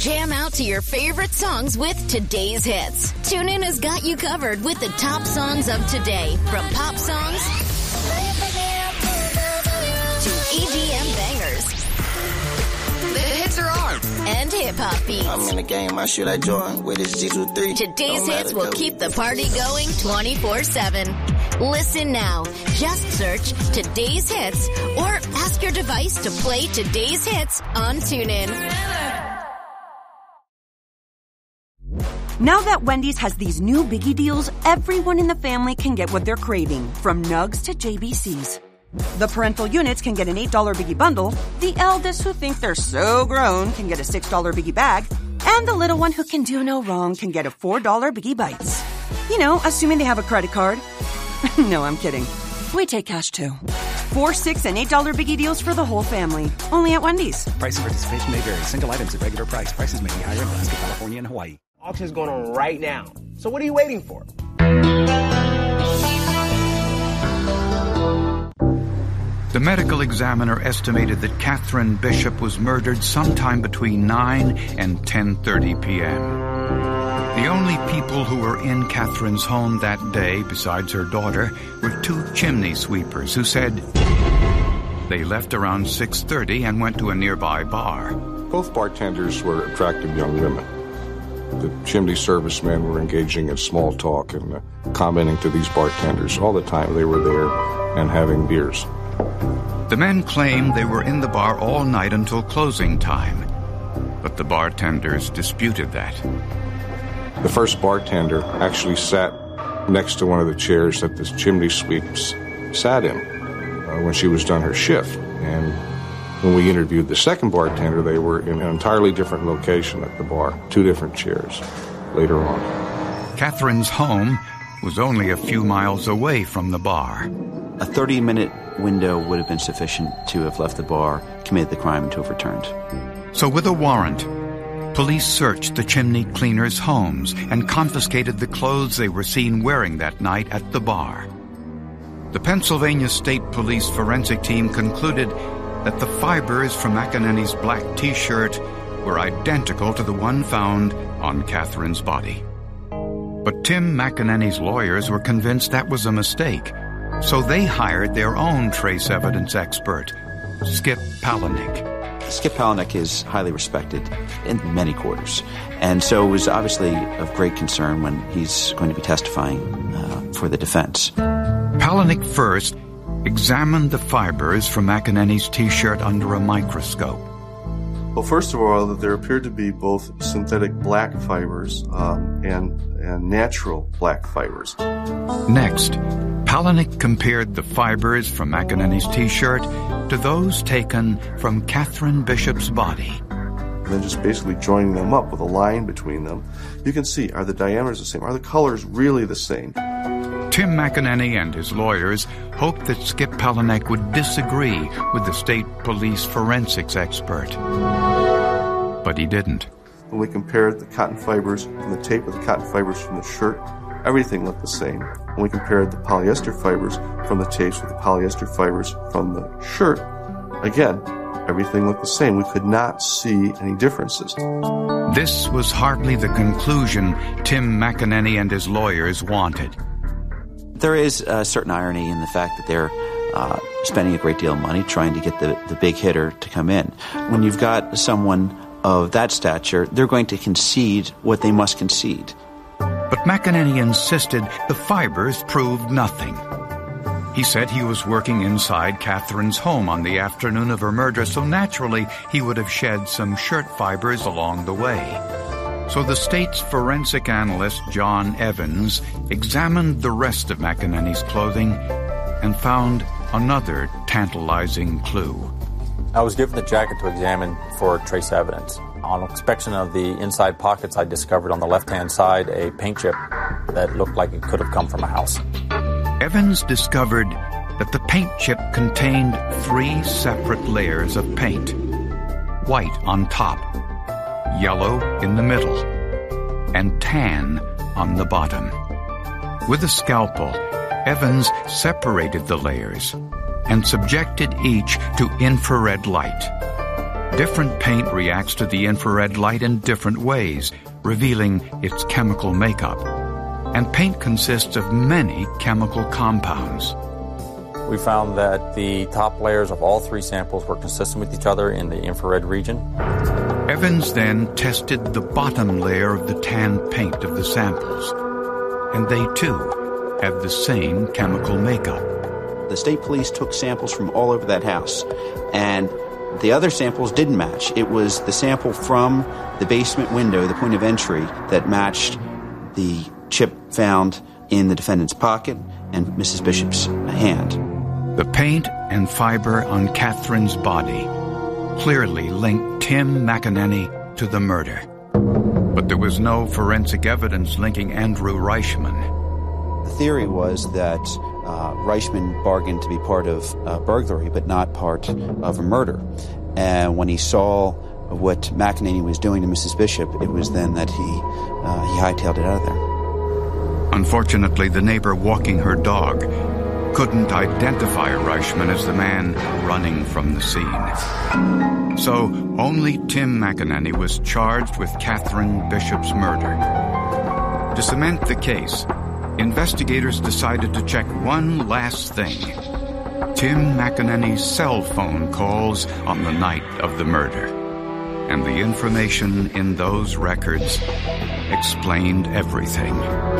Jam out to your favorite songs with today's hits. TuneIn has got you covered with the top songs of today, from pop songs to EDM bangers. The hits are on, and hip-hop beats. I'm in the game, I should I join with this G23. Today's hits will keep the party going 24/7. Listen now. Just search Today's Hits or ask your device to play Today's Hits on TuneIn. Now that Wendy's has these new biggie deals, everyone in the family can get what they're craving, from nugs to JBCs. The parental units can get an $8 biggie bundle, the eldest who think they're so grown can get a $6 biggie bag, and the little one who can do no wrong can get a $4 biggie bites. You know, assuming they have a credit card. No, I'm kidding. We take cash too. $4, $6, and $8 biggie deals for the whole family. Only at Wendy's. Price and participation may vary. Single items at regular price. Prices may be higher in Alaska, California, and Hawaii. Auction's going on right now. So what are you waiting for? The medical examiner estimated that Catherine Bishop was murdered sometime between 9 and 10:30 p.m. The only people who were in Catherine's home that day, besides her daughter, were two chimney sweepers who said they left around 6:30 and went to a nearby bar. Both bartenders were attractive young women. The chimney servicemen were engaging in small talk and commenting to these bartenders all the time they were there and having beers. The men claimed they were in the bar all night until closing time, but the bartenders disputed that. The first bartender actually sat next to one of the chairs that the chimney sweeps sat in when she was done her shift. And when we interviewed the second bartender, they were in an entirely different location at the bar, two different chairs later on. Catherine's home was only a few miles away from the bar. A 30-minute window would have been sufficient to have left the bar, committed the crime, and to have returned. So with a warrant, police searched the chimney cleaners' homes and confiscated the clothes they were seen wearing that night at the bar. The Pennsylvania State Police forensic team concluded that the fibers from McEnany's black T-shirt were identical to the one found on Catherine's body. But Tim McEnany's lawyers were convinced that was a mistake, so they hired their own trace evidence expert, Skip Palahniuk. Skip Palahniuk is highly respected in many quarters, and so it was obviously of great concern when he's going to be testifying for the defense. Palahniuk first examined the fibers from McEnany's T-shirt under a microscope. Well, first of all, there appeared to be both synthetic black fibers and natural black fibers. Next, Palahniuk compared the fibers from McEnany's T-shirt to those taken from Catherine Bishop's body. And then just basically joining them up with a line between them, you can see, are the diameters the same? Are the colors really the same? Tim McEnany and his lawyers hoped that Skip Palahniuk would disagree with the state police forensics expert. But he didn't. When we compared the cotton fibers from the tape with the cotton fibers from the shirt, everything looked the same. When we compared the polyester fibers from the tapes with the polyester fibers from the shirt, again, everything looked the same. We could not see any differences. This was hardly the conclusion Tim McEnany and his lawyers wanted. There is a certain irony in the fact that they're spending a great deal of money trying to get the big hitter to come in. When you've got someone of that stature, they're going to concede what they must concede. But McEnany insisted the fibers proved nothing. He said he was working inside Catherine's home on the afternoon of her murder, so naturally he would have shed some shirt fibers along the way. So the state's forensic analyst, John Evans, examined the rest of McEnany's clothing and found another tantalizing clue. I was given the jacket to examine for trace evidence. On inspection of the inside pockets, I discovered on the left-hand side a paint chip that looked like it could have come from a house. Evans discovered that the paint chip contained 3 separate layers of paint. White on top, yellow in the middle, and tan on the bottom. With a scalpel, Evans separated the layers and subjected each to infrared light. different paint reacts to the infrared light in different ways, revealing its chemical makeup. And paint consists of many chemical compounds. We found that the top layers of all three samples were consistent with each other in the infrared region. Evans then tested the bottom layer of the tan paint of the samples, and they too have the same chemical makeup. The state police took samples from all over that house, and the other samples didn't match. It was the sample from the basement window, the point of entry, that matched the chip found in the defendant's pocket and Mrs. Bishop's hand. The paint and fiber on Catherine's body clearly linked Tim McEnany to the murder. But there was no forensic evidence linking Andrew Reichman. The theory was that Reichman bargained to be part of a burglary, but not part of a murder. And when he saw what McEnany was doing to Mrs. Bishop, it was then that he hightailed it out of there. Unfortunately, the neighbor walking her dog couldn't identify Reichman as the man running from the scene. So only Tim McEnany was charged with Catherine Bishop's murder. To cement the case, investigators decided to check one last thing: Tim McEnany's cell phone calls on the night of the murder. And the information in those records explained everything.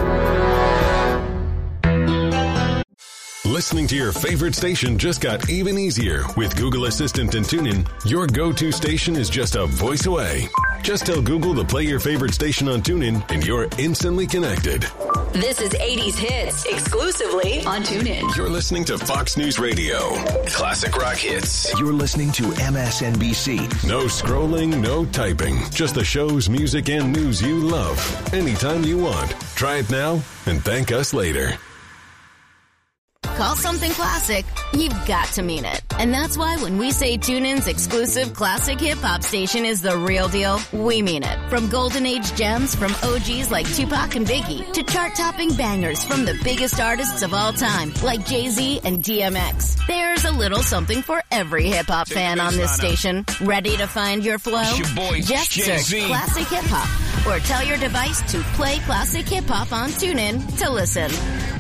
Listening to your favorite station just got even easier. With Google Assistant and TuneIn, your go-to station is just a voice away. Just tell Google to play your favorite station on TuneIn, and you're instantly connected. This is 80s Hits, exclusively on TuneIn. You're listening to Fox News Radio. Classic rock hits. You're listening to MSNBC. No scrolling, no typing. Just the shows, music, and news you love. Anytime you want. Try it now and thank us later. Call something classic, you've got to mean it. And that's why when we say TuneIn's exclusive classic hip-hop station is the real deal, we mean it. From golden age gems from OGs like Tupac and Biggie to chart-topping bangers from the biggest artists of all time like Jay-Z and DMX. There's a little something for every hip-hop fan on this station. Ready to find your flow? Just search Classic Hip Hop or tell your device to play Classic Hip Hop on TuneIn to listen.